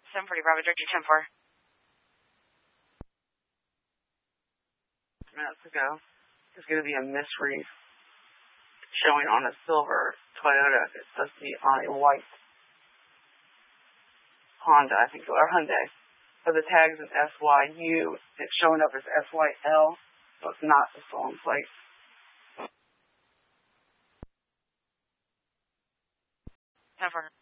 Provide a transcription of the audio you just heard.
740 Bravo, Director 10-4. Minutes ago, there's going to be a misread showing on a silver Toyota. It's supposed to be on a white Honda, I think, or Hyundai. So the tag's is SYU. It's showing up as SYL, so it's not the stolen plate. 10-4.